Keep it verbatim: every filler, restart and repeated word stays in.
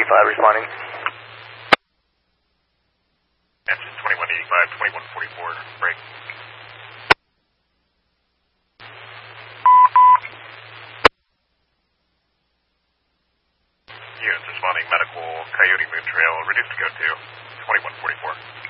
eighty-five responding. Engine twenty-one eighty-five, twenty-one forty-four, break. Units responding, medical, Coyote Moon Trail, reduced to go to twenty-one forty-four.